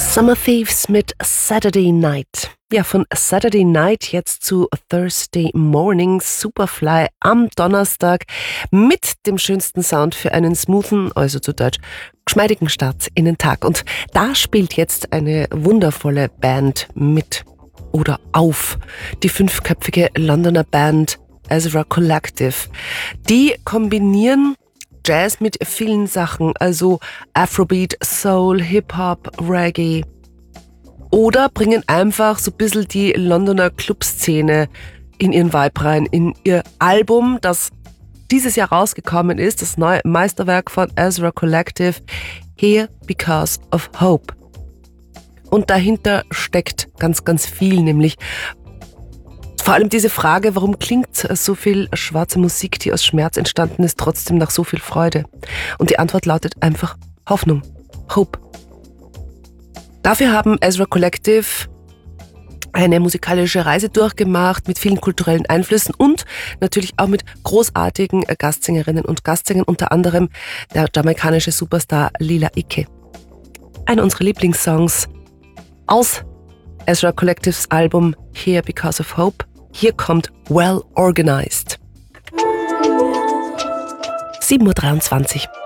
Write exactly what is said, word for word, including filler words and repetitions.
Summer Thieves mit Saturday Night. Ja, von Saturday Night jetzt zu Thursday Morning, Superfly am Donnerstag mit dem schönsten Sound für einen smoothen, also zu Deutsch geschmeidigen Start in den Tag. Und da spielt jetzt eine wundervolle Band mit oder auf. Die fünfköpfige Londoner Band Ezra Collective. Die kombinieren Jazz mit vielen Sachen, also Afrobeat, Soul, Hip-Hop, Reggae. Oder bringen einfach so ein bisschen die Londoner Clubszene in ihren Vibe rein, in ihr Album, das dieses Jahr rausgekommen ist, das neue Meisterwerk von Ezra Collective, Here Because of Hope. Und dahinter steckt ganz, ganz viel, nämlich vor allem diese Frage, warum klingt so viel schwarze Musik, die aus Schmerz entstanden ist, trotzdem nach so viel Freude? Und die Antwort lautet einfach Hoffnung, Hope. Dafür haben Ezra Collective eine musikalische Reise durchgemacht mit vielen kulturellen Einflüssen und natürlich auch mit großartigen Gastsängerinnen und Gastsängern, unter anderem der jamaikanische Superstar Lila Ike. Einer unserer Lieblingssongs aus Ezra Collectives Album Here Because of Hope. Hier kommt Well Organized. sieben Uhr dreiundzwanzig.